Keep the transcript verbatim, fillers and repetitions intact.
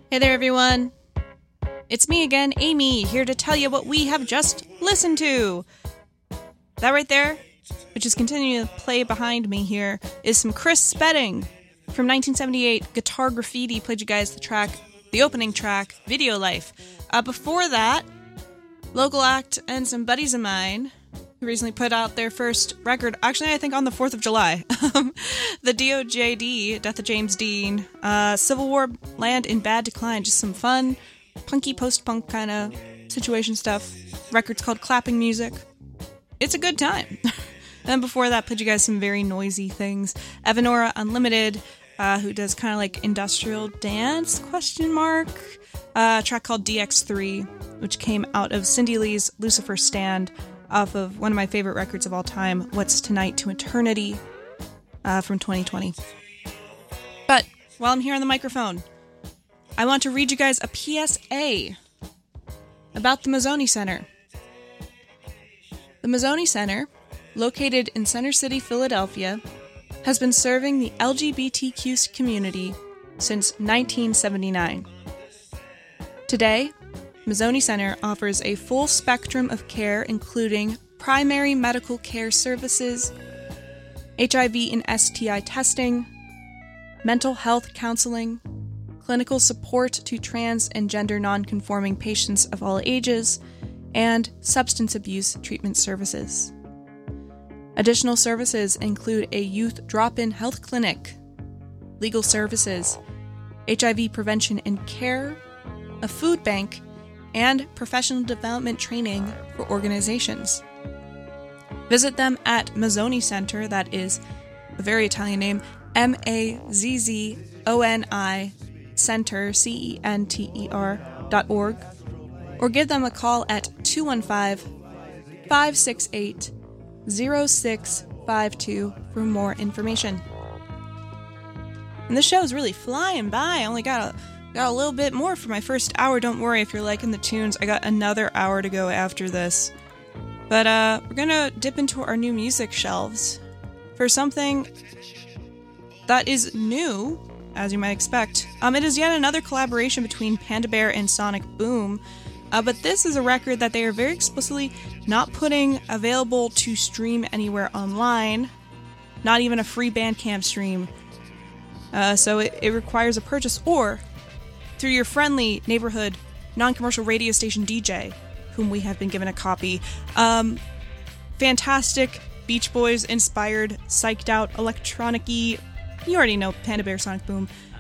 Hey there, everyone. It's me again, Amy, here to tell you what we have just listened to. That right there, which is continuing to play behind me here, is some Chris Spedding from nineteen seventy-eight. Guitar Graffiti played you guys the track, the opening track, Video Life. Uh, before that, local act and some buddies of mine who recently put out their first record, actually I think on the fourth of July, the D O J D, Death of James Dean, uh, Civil War Land in Bad Decline, just some fun, punky post-punk kind of situation stuff. Record's called Clapping Music. It's a good time. Then before that, played you guys some very noisy things. Evanora Unlimited, uh, who does kind of like industrial dance, question mark, uh, a track called D X three, which came out of Cindy Lee's Lucifer Stand, off of one of my favorite records of all time, What's Tonight to Eternity, uh, from twenty twenty. But while I'm here on the microphone, I want to read you guys a P S A about the Mazzoni Center. The Mazzoni Center, located in Center City, Philadelphia, has been serving the L G B T Q community since nineteen seventy-nine. Today, Mazzoni Center offers a full spectrum of care including primary medical care services, H I V and S T I testing, mental health counseling, clinical support to trans and gender non-conforming patients of all ages, and substance abuse treatment services. Additional services include a youth drop-in health clinic, legal services, H I V prevention and care, a food bank, and professional development training for organizations. Visit them at Mazzoni Center, that is a very Italian name, M A Z Z O N I, Center, C E N T E R, dot org, or give them a call at two one five, five six eight, zero six five two for more information. And this show is really flying by. I only got a Got a little bit more for my first hour. Don't worry if you're liking the tunes. I got another hour to go after this. But uh, we're gonna dip into our new music shelves for something that is new, as you might expect. Um, it is yet another collaboration between Panda Bear and Sonic Boom. Uh, but this is a record that they are very explicitly not putting available to stream anywhere online. Not even a free Bandcamp stream. Uh, so it, it requires a purchase or through your friendly neighborhood non-commercial radio station D J, whom we have been given a copy. Um, fantastic Beach Boys inspired, psyched out, electronic-y, you already know Panda Bear Sonic Boom,